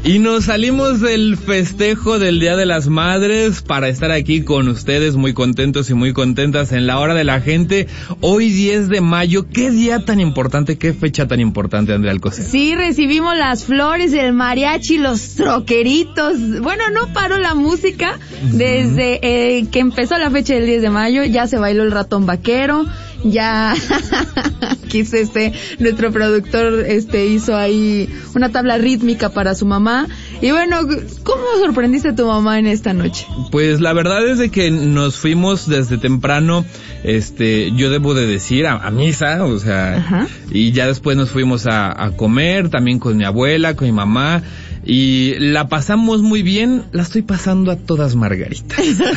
Y nos salimos del festejo del Día de las Madres para estar aquí con ustedes muy contentos y muy contentas en la hora de la gente. Hoy 10 de mayo, qué día tan importante, qué fecha tan importante, Andrea Alcocer. Sí, recibimos las flores, el mariachi, los troqueritos. Bueno, no paró la música desde que empezó la fecha del 10 de mayo. Ya se bailó el ratón vaquero. Ya aquí nuestro productor hizo ahí una tabla rítmica para su mamá. Y bueno, ¿cómo sorprendiste a tu mamá en esta noche? Pues la verdad es de que nos fuimos desde temprano, yo debo de decir, a misa, o sea, ajá. Y ya después nos fuimos a comer, también con mi abuela, con mi mamá. Y la pasamos muy bien, la estoy pasando a todas margaritas. Dilo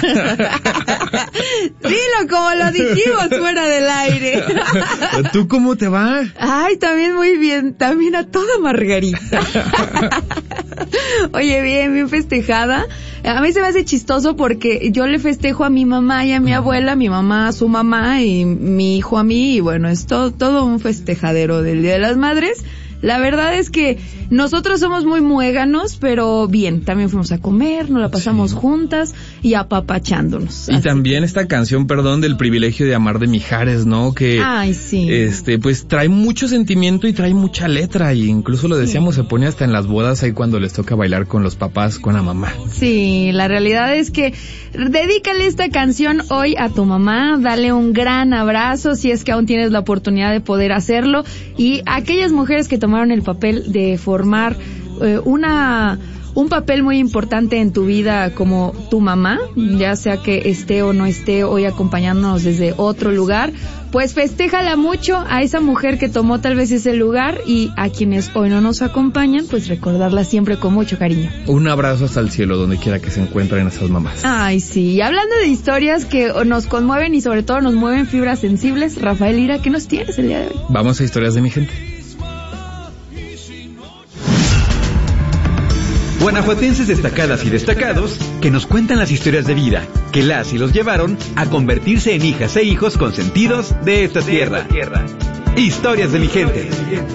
como lo dijimos fuera del aire. ¿Tú cómo te va? Ay, también muy bien, también a toda margarita. Oye, bien festejada. A mí se me hace chistoso porque yo le festejo a mi mamá y a mi abuela, mi mamá a su mamá y mi hijo a mí, y bueno, es todo un festejadero del Día de las Madres. La verdad es que nosotros somos muy muéganos, pero bien, también fuimos a comer, nos la pasamos juntas y apapachándonos. Y así. También esta canción, del privilegio de amar de Mijares, ¿no? Que, ay, sí. Pues trae mucho sentimiento y trae mucha letra, y incluso lo decíamos, sí. Se pone hasta en las bodas ahí cuando les toca bailar con los papás, con la mamá. Sí, la realidad es que dedícale esta canción hoy a tu mamá, dale un gran abrazo si es que aún tienes la oportunidad de poder hacerlo, y a aquellas mujeres que tomaron el papel de formar un papel muy importante en tu vida como tu mamá, ya sea que esté o no esté hoy acompañándonos desde otro lugar, pues festéjala mucho a esa mujer que tomó tal vez ese lugar, y a quienes hoy no nos acompañan, pues recordarla siempre con mucho cariño. Un abrazo hasta el cielo donde quiera que se encuentren esas mamás. Ay, sí, y hablando de historias que nos conmueven y sobre todo nos mueven fibras sensibles, Rafael Lira, ¿qué nos tienes el día de hoy? Vamos a historias de mi gente. Guanajuatenses destacadas y destacados que nos cuentan las historias de vida que las y los llevaron a convertirse en hijas e hijos consentidos de esta tierra. Historias de mi gente.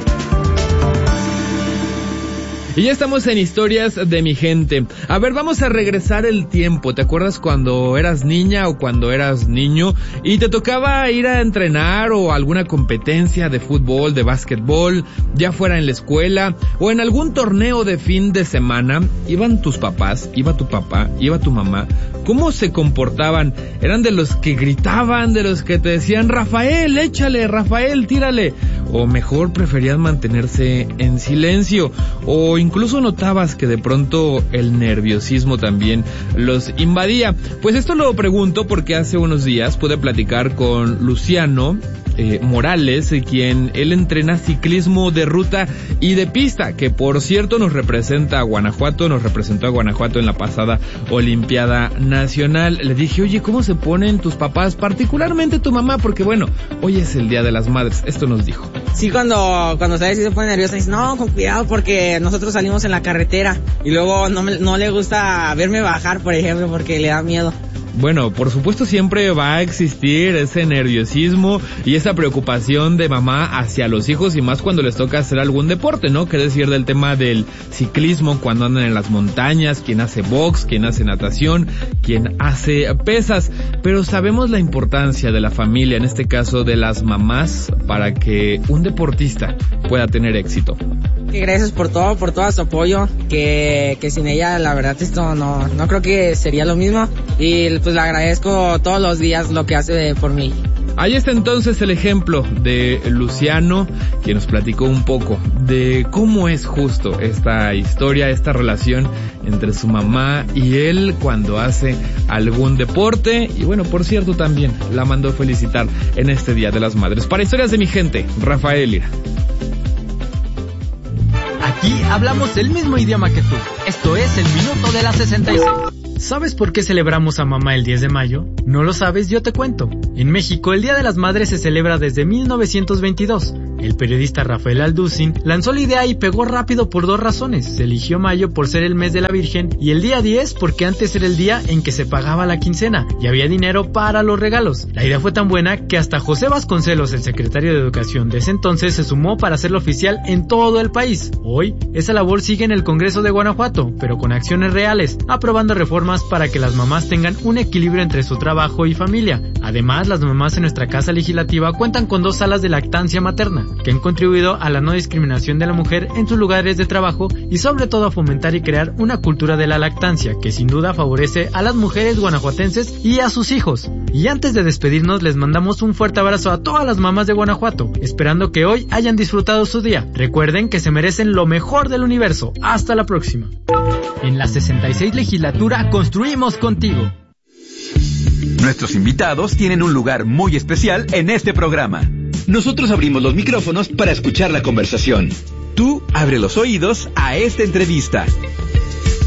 Y ya estamos en Historias de mi gente. A ver, vamos a regresar el tiempo. ¿Te acuerdas cuando eras niña o cuando eras niño y te tocaba ir a entrenar o a alguna competencia de fútbol, de básquetbol, ya fuera en la escuela o en algún torneo de fin de semana? Iban tus papás, iba tu papá, iba tu mamá. ¿Cómo se comportaban? ¿Eran de los que gritaban, de los que te decían, Rafael, échale, Rafael, tírale? ¿O mejor preferían mantenerse en silencio? ¿O incluso notabas que de pronto el nerviosismo también los invadía? Pues esto lo pregunto porque hace unos días pude platicar con Luciano Morales, quien él entrena ciclismo de ruta y de pista, que por cierto nos representó a Guanajuato en la pasada Olimpiada Nacional. Le dije, oye, ¿cómo se ponen tus papás, particularmente tu mamá? Porque bueno, hoy es el Día de las Madres. Esto nos dijo. Sí, cuando sabes si se pone nerviosa, dice, no, con cuidado porque nosotros salimos en la carretera y luego no le gusta verme bajar, por ejemplo, porque le da miedo. Bueno, por supuesto siempre va a existir ese nerviosismo y esa preocupación de mamá hacia los hijos, y más cuando les toca hacer algún deporte, ¿no? ¿Qué decir del tema del ciclismo cuando andan en las montañas? Quien hace box, quien hace natación, quien hace pesas. Pero sabemos la importancia de la familia, en este caso de las mamás, para que un deportista pueda tener éxito. Gracias por todo su apoyo, que sin ella la verdad esto no creo que sería lo mismo, y pues le agradezco todos los días lo que hace por mí. Ahí está entonces el ejemplo de Luciano, quien nos platicó un poco de cómo es justo esta historia, esta relación entre su mamá y él cuando hace algún deporte. Y bueno, por cierto, también la mandó felicitar en este Día de las Madres. Para Historias de mi gente, Rafael Lira. Aquí hablamos el mismo idioma que tú. Esto es el Minuto de la 66. ¿Sabes por qué celebramos a mamá el 10 de mayo? ¿No lo sabes? Yo te cuento. En México, el Día de las Madres se celebra desde 1922, El periodista Rafael Alducin lanzó la idea y pegó rápido por 2 razones. Se eligió mayo por ser el mes de la Virgen y el día 10 porque antes era el día en que se pagaba la quincena y había dinero para los regalos. La idea fue tan buena que hasta José Vasconcelos, el secretario de Educación de ese entonces, se sumó para hacerlo oficial en todo el país. Hoy, esa labor sigue en el Congreso de Guanajuato, pero con acciones reales, aprobando reformas para que las mamás tengan un equilibrio entre su trabajo y familia. Además, las mamás en nuestra casa legislativa cuentan con 2 salas de lactancia materna, que han contribuido a la no discriminación de la mujer en sus lugares de trabajo y sobre todo a fomentar y crear una cultura de la lactancia que sin duda favorece a las mujeres guanajuatenses y a sus hijos. Y antes de despedirnos les mandamos un fuerte abrazo a todas las mamás de Guanajuato, esperando que hoy hayan disfrutado su día. Recuerden que se merecen lo mejor del universo. Hasta la próxima. En la 66 legislatura construimos contigo. Nuestros invitados tienen un lugar muy especial en este programa. Nosotros abrimos los micrófonos para escuchar la conversación. Tú abre los oídos a esta entrevista.